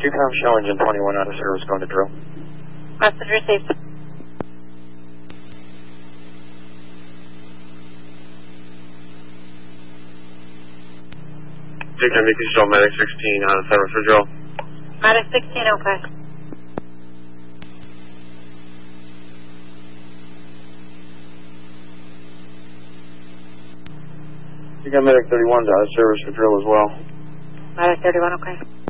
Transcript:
2-com show engine 21 out of service going to drill. Message received. Chicken Mickey Show, Medic 16 out of service for drill. Medic 16, okay. Chicken Medic 31 out of service for drill as well. Medic 31, okay.